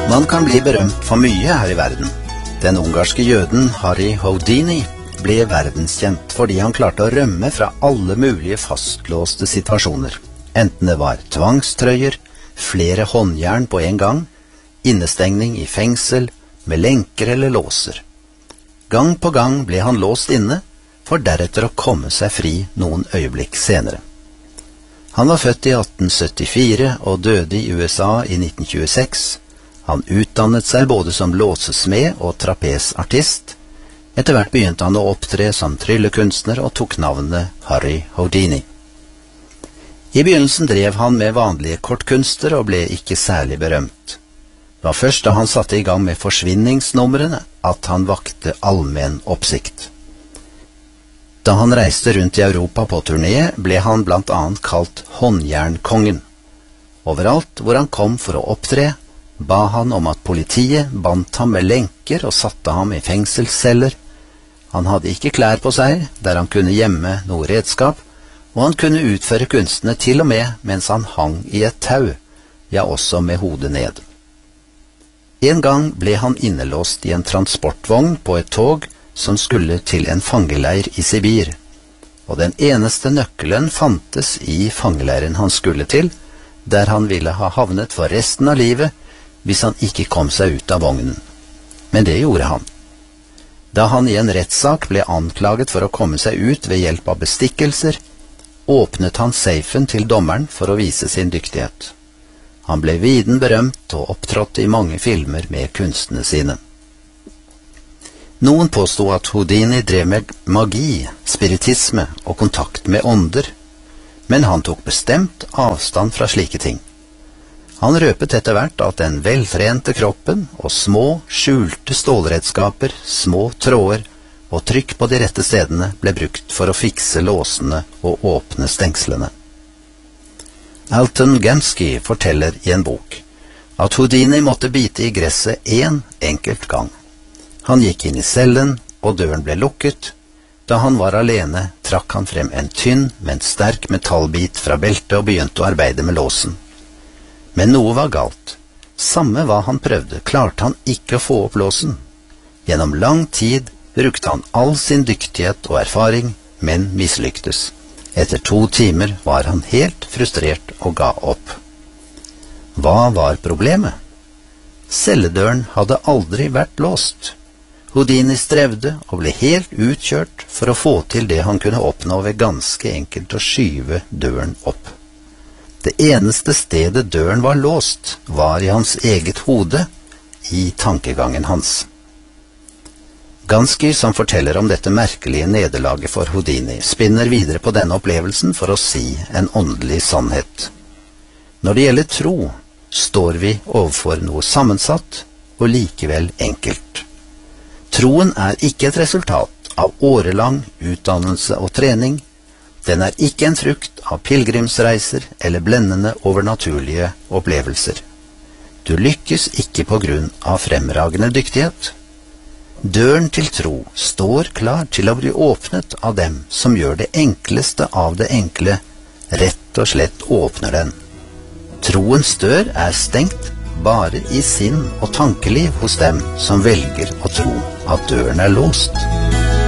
Man kan bli berømt for mye her i verden. Den ungarske jøden Harry Houdini ble verdenskjent fordi han klarte å rømme fra alle mulige fastlåste situasjoner. Enten det var tvangstrøyer, flere håndjern på en gang, innestengning i fengsel, med lenker eller låser. Gang på gang ble han låst inne, for deretter å komme seg fri noen øyeblikk senere. Han var født i 1874 og døde i USA i 1926. Han utdannet seg både som låsesmed og trapesartist. Etter hvert begynte han å opptre som tryllekunstner og tok navnet Harry Houdini. I begynnelsen drev han med vanlige kortkunster og ble ikke særlig berømt. Det var først da han satte i gang med forsvinningsnumrene at han vakte allmenn oppsikt. Da han reiste rundt i Europa på turné, ble han blant annet kalt håndjernkongen. Overalt hvor han kom for å opptre, ba han om at politiet bandt ham med lenker og satte ham i fengselsceller. Han hadde ikke klær på seg, der han kunne gjemme noe redskap, og han kunne utføre kunstene til og med mens han hang i et tau, ja også med hodet ned. En gang ble han innelåst i en transportvogn på et tog som skulle til en fangeleir i Sibir, og den eneste nøkkelen fantes i fangeleiren han skulle til, der han ville ha havnet for resten av livet hvis han ikke kom seg ut av vognen. Men det gjorde han. Da han i en rettssak ble anklaget for å komme seg ut ved hjelp av bestikkelser, åpnet han safen til dommeren for å vise sin dyktighet. Han ble viden berømt og opptrådte i mange filmer med kunstene sine. Noen påstod at Houdini drev med magi, spiritisme og kontakt med ånder, men han tok bestemt avstand fra slike ting. Han røpet etter hvert at den veltrente kroppen og små, skjulte stålredskaper, små tråder og trykk på de rette stedene ble brukt for å fikse låsene og åpne stengslene. Alton Gamsky forteller i en bok at Houdini måtte bite i gresset en enkelt gang. Han gikk inn i cellen, og døren ble lukket. Da han var alene, trakk han frem en tynn, men sterk metallbit fra beltet og begynte å arbeide med låsen. Men noe var galt. Samme hva han prøvde, klarte han ikke å få opp låsen. Gjennom lang tid brukte han all sin dyktighet og erfaring, men mislyktes. Etter 2 timer var han helt frustrert og ga opp. Hva var problemet? Celledøren hadde aldri vært låst. Houdini strevde og ble helt utkjørt for å få til det han kunne oppnå ved ganske enkelt å skyve døren opp. Det eneste stedet døren var låst, var i hans eget hode, i tankegangen hans. Gamsky, som forteller om dette merkelige nederlaget for Houdini, spinner videre på denne opplevelsen for å si en åndelig sannhet. Når det gjelder tro, står vi overfor noe sammensatt og likevel enkelt. Troen er ikke et resultat av årelang utdannelse og trening. Den er ikke en frukt av pilgrimsreiser eller blendende overnaturlige opplevelser. Du lykkes ikke på grunn av fremragende dyktighet. Døren til tro står klar til å bli åpnet av dem som gjør det enkleste av det enkle, rett og slett åpner den. Troens dør er stengt bare i sinn og tankeliv hos dem som velger å tro at døren er låst.